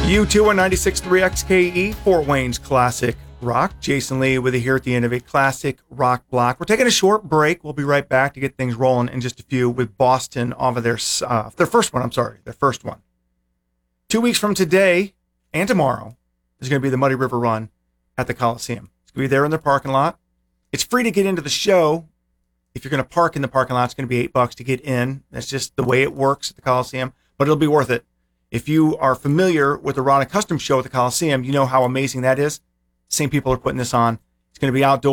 U2 on 96.3 XKE, Fort Wayne's Classic Rock. Jason Lee with you here at the end of a Classic Rock Block. We're taking a short break. We'll be right back to get things rolling in just a few with Boston off of their first one. 2 weeks from today and tomorrow is going to be the Muddy River Run at the Coliseum. It's going to be there in the parking lot. It's free to get into the show. If you're going to park in the parking lot, it's going to be $8 to get in. That's just the way it works at the Coliseum, but it'll be worth it. If you are familiar with the Rana Custom Show at the Coliseum, you know how amazing that is. Same people are putting this on. It's going to be outdoors.